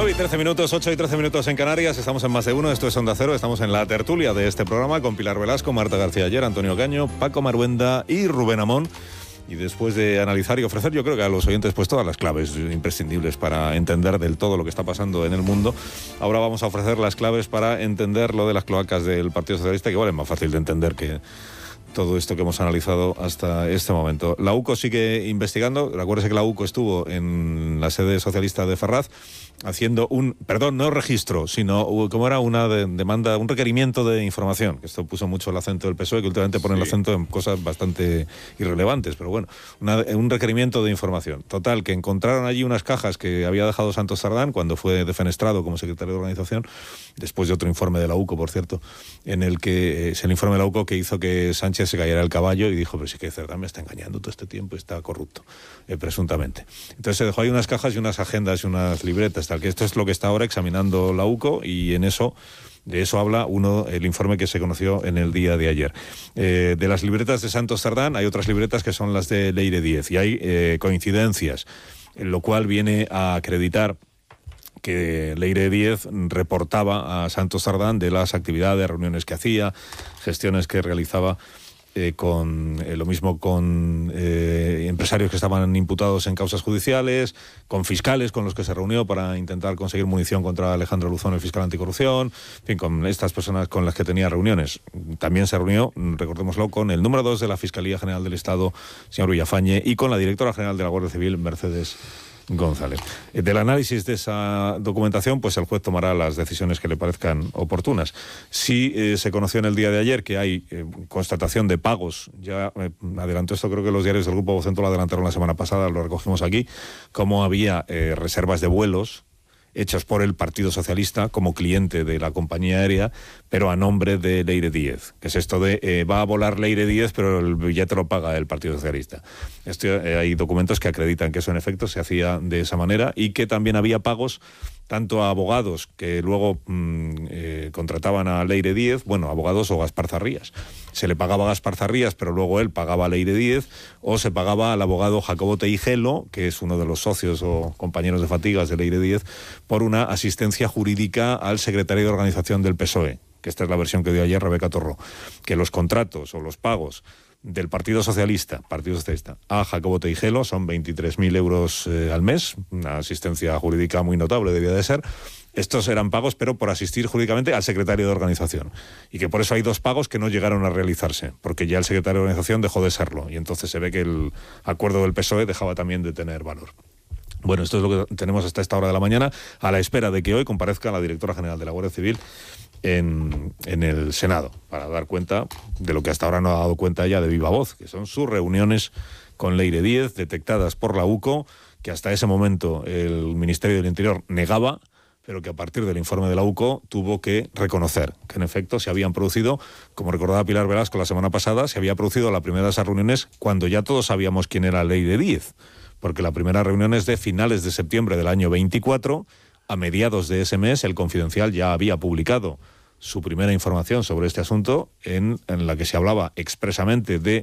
9 y 13 minutos, 8 y 13 minutos en Canarias. Estamos en Más de Uno, esto es Onda Cero. Estamos en la tertulia de este programa con Pilar Velasco, Marta García Ayer, Antonio Caño, Paco Maruenda y Rubén Amón. Y después de analizar y ofrecer, yo creo que a los oyentes, pues todas las claves imprescindibles para entender del todo lo que está pasando en el mundo, ahora vamos a ofrecer las claves para entender lo de las cloacas del Partido Socialista, que igual es más fácil de entender que todo esto que hemos analizado hasta este momento. La UCO sigue investigando. Recuérdese que la UCO estuvo en la sede socialista de Ferraz haciendo no registro, sino como era una demanda, un requerimiento de información, que esto puso mucho el acento del PSOE, que últimamente pone el acento en cosas bastante irrelevantes, pero bueno, un requerimiento de información. Total, que encontraron allí unas cajas que había dejado Santos Sardán cuando fue defenestrado como secretario de organización, después de otro informe de la UCO, por cierto, en el que es el informe de la UCO que hizo que Sánchez se cayera del caballo y dijo, pero sí que Cerdán me está engañando todo este tiempo, está corrupto, presuntamente. Entonces se dejó ahí unas cajas y unas agendas y unas libretas, tal que esto es lo que está ahora examinando la UCO, y de eso habla el informe que se conoció en el día de ayer. De las libretas de Santos Sardán hay otras libretas que son las de Leire Díez, y hay coincidencias, lo cual viene a acreditar que Leire Díez reportaba a Santos Sardán de las actividades, reuniones que hacía, gestiones que realizaba con empresarios que estaban imputados en causas judiciales, con fiscales con los que se reunió para intentar conseguir munición contra Alejandro Luzón, el fiscal anticorrupción, en fin, con estas personas con las que tenía reuniones. También se reunió, recordémoslo, con el número 2 de la Fiscalía General del Estado, señor Villafañe, y con la directora general de la Guardia Civil, Mercedes González. Del análisis de esa documentación, pues el juez tomará las decisiones que le parezcan oportunas. Sí se conoció en el día de ayer que hay constatación de pagos. Ya adelantó esto, creo que los diarios del Grupo Vocento lo adelantaron la semana pasada, lo recogimos aquí, como había reservas de vuelos hechos por el Partido Socialista como cliente de la compañía aérea, pero a nombre de Leire Díez. Que es esto de, va a volar Leire Díez, pero el billete lo paga el Partido Socialista. Hay documentos que acreditan que eso en efecto se hacía de esa manera, y que también había pagos tanto a abogados que luego contrataban a Leire Díez, abogados o Gaspar Zarrías. Se le pagaba a Gaspar Zarrías, pero luego él pagaba a Leire Díez, o se pagaba al abogado Jacobo Teijelo, que es uno de los socios o compañeros de fatigas de Leire Díez, por una asistencia jurídica al secretario de organización del PSOE, que esta es la versión que dio ayer Rebeca Torró, que los contratos o los pagos del Partido Socialista a Jacobo Teijelo son 23.000 euros al mes, una asistencia jurídica muy notable debía de ser. Estos eran pagos, pero por asistir jurídicamente al secretario de organización, y que por eso hay 2 pagos que no llegaron a realizarse, porque ya el secretario de organización dejó de serlo, y entonces se ve que el acuerdo del PSOE dejaba también de tener valor. Bueno, esto es lo que tenemos hasta esta hora de la mañana, a la espera de que hoy comparezca la directora general de la Guardia Civil en el Senado, para dar cuenta de lo que hasta ahora no ha dado cuenta ella de viva voz, que son sus reuniones con Leire Díez, detectadas por la UCO, que hasta ese momento el Ministerio del Interior negaba, pero que a partir del informe de la UCO tuvo que reconocer que en efecto se habían producido, como recordaba Pilar Velasco la semana pasada, se había producido la primera de esas reuniones cuando ya todos sabíamos quién era Leire Díez, porque la primera reunión es de finales de septiembre del año 24, a mediados de ese mes el Confidencial ya había publicado su primera información sobre este asunto, en la que se hablaba expresamente de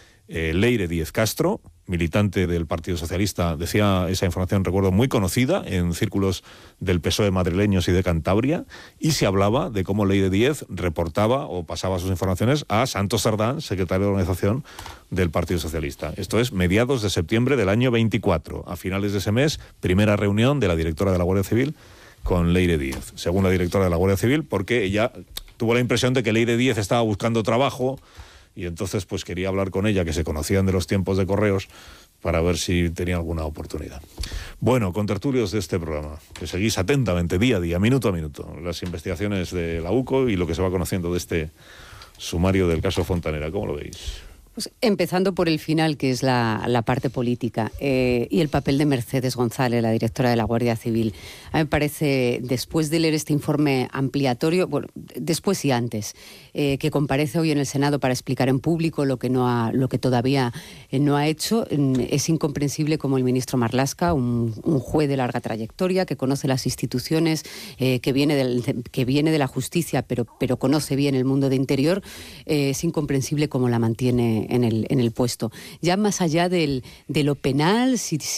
Leire Díez Castro, militante del Partido Socialista, decía esa información, recuerdo, muy conocida en círculos del PSOE madrileños y de Cantabria, y se hablaba de cómo Leire Díez reportaba o pasaba sus informaciones a Santos Sardán, secretario de organización del Partido Socialista. Esto es mediados de septiembre del año 24. A finales de ese mes, primera reunión de la directora de la Guardia Civil con Leire Díez, según la directora de la Guardia Civil, porque ella tuvo la impresión de que Leire Díez estaba buscando trabajo, y entonces pues quería hablar con ella, que se conocían de los tiempos de correos, para ver si tenía alguna oportunidad. Bueno, contertulios de este programa, que seguís atentamente, día a día, minuto a minuto, las investigaciones de la UCO y lo que se va conociendo de este sumario del caso Fontanera. ¿Cómo lo veis? Pues empezando por el final, que es la parte política, y el papel de Mercedes González, la directora de la Guardia Civil. A mí me parece, después de leer este informe ampliatorio, bueno, después y antes, que comparece hoy en el Senado para explicar en público lo que todavía no ha hecho, es incomprensible como el ministro Marlaska, un juez de larga trayectoria, que conoce las instituciones, que viene de la justicia, pero conoce bien el mundo de interior, es incomprensible cómo la mantiene en el puesto. Ya más allá de lo penal, si